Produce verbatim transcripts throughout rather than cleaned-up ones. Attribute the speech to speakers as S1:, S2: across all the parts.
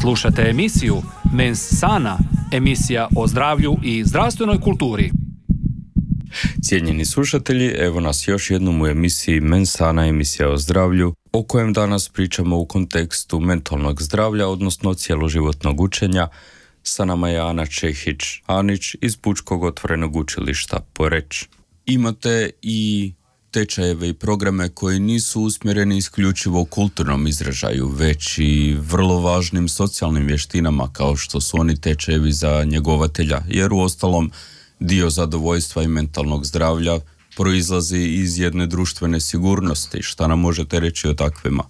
S1: Slušate emisiju Mens Sana, emisija o zdravlju i zdravstvenoj kulturi.
S2: Cijenjeni slušatelji, evo nas još jednom u emisiji Mens Sana, emisija o zdravlju, o kojem danas pričamo u kontekstu mentalnog zdravlja, odnosno cjeloživotnog učenja. Sa nama je Ana Čehić-Anić iz Pučkog otvorenog učilišta Poreč. Imate i tečajeve i programe koji nisu usmjereni isključivo u kulturnom izražaju, već i vrlo važnim socijalnim vještinama kao što su oni tečajevi za njegovatelja, jer u ostalom dio zadovoljstva i mentalnog zdravlja proizlazi iz jedne društvene sigurnosti. Šta nam možete reći o takvima?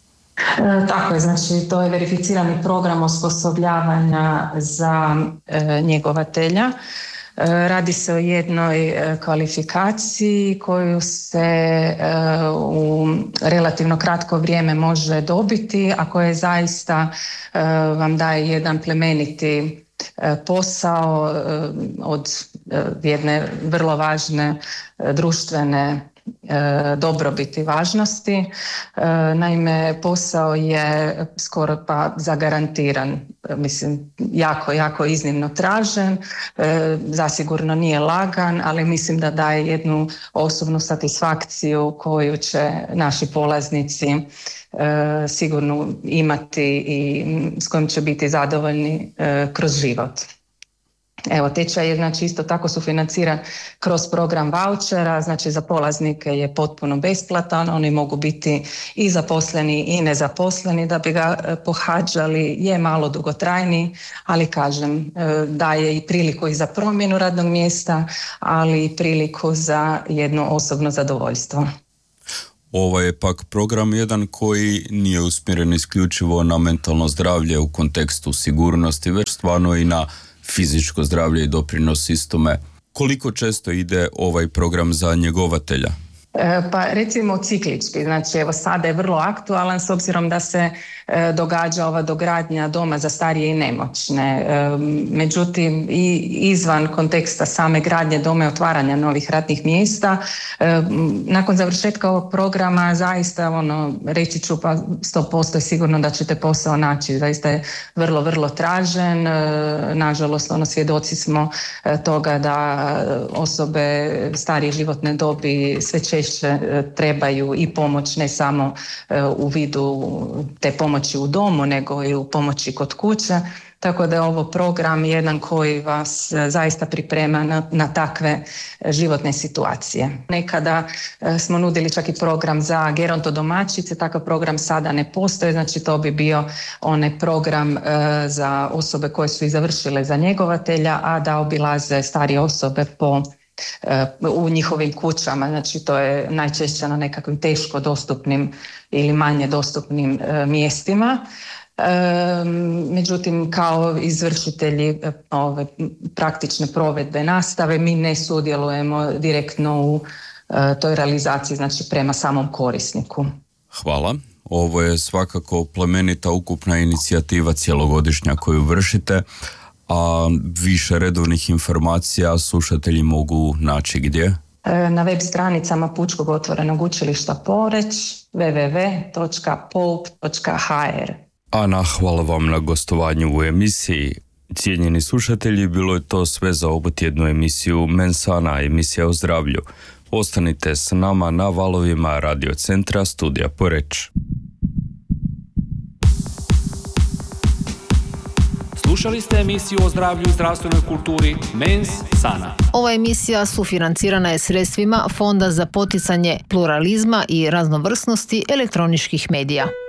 S3: E, tako je, znači to je verificirani program osposobljavanja za e, njegovatelja. Radi se o jednoj kvalifikaciji koju se u relativno kratko vrijeme može dobiti, a koje zaista vam daje jedan plemeniti posao od jedne vrlo važne društvene dobrobiti važnosti. Naime, posao je skoro pa zagarantiran, mislim, jako, jako iznimno tražen, zasigurno nije lagan, ali mislim da daje jednu osobnu satisfakciju koju će naši polaznici sigurno imati i s kojim će biti zadovoljni kroz život. Evo, tečaj je znači isto tako sufinanciran kroz program vaučera, znači za polaznike je potpuno besplatan, oni mogu biti i zaposleni i nezaposleni da bi ga pohađali, je malo dugotrajniji, ali kažem, daje i priliku i za promjenu radnog mjesta, ali i priliku za jedno osobno zadovoljstvo.
S2: Ovo je pak program jedan koji nije usmjeren isključivo na mentalno zdravlje u kontekstu sigurnosti, već stvarno i na fizičko zdravlje i doprinos istome. Koliko često ide ovaj program za njegovatelja?
S3: E, pa recimo ciklički, znači evo sada je vrlo aktualan s obzirom da se e, događa ova dogradnja doma za starije i nemoćne. E, međutim i izvan konteksta same gradnje doma i otvaranja novih radnih mjesta, e, nakon završetka ovog programa zaista ono, reći ću pa sto posto je sigurno da ćete posao naći, zaista je vrlo, vrlo tražen. E, nažalost ono svjedoci smo e, toga da osobe starije životne dobi sve češće trebaju i pomoć ne samo u vidu te pomoći u domu, nego i u pomoći kod kuće. Tako da je ovo program jedan koji vas zaista priprema na, na takve životne situacije. Nekada smo nudili čak i program za gerontodomaćice, takav program sada ne postoji, znači to bi bio onaj program za osobe koje su i završile za njegovatelja, a da obilaze starije osobe po u njihovim kućama, znači to je najčešće na nekakvim teško dostupnim ili manje dostupnim e, mjestima. E, međutim, kao izvršitelji ove praktične provedbe nastave mi ne sudjelujemo direktno u e, toj realizaciji, znači prema samom korisniku.
S2: Hvala. Ovo je svakako plemenita ukupna inicijativa cjelogodišnja koju vršite, a više redovnih informacija slušatelji mogu naći gdje?
S3: Na web stranicama Pučkog otvorenog učilišta Poreč w w w točka poup točka h r.
S2: Ana, hvala vam na gostovanju u emisiji. Cijenjeni slušatelji, bilo je to sve za ovu tjednu emisiju Mens Sana, emisija o zdravlju. Ostanite s nama na valovima Radio Centra Studija Poreč.
S1: Slušali ste emisiju o zdravlju i zdravstvenoj kulturi Mens Sana.
S4: Ova emisija sufinancirana je sredstvima Fonda za poticanje pluralizma i raznovrsnosti elektroničkih medija.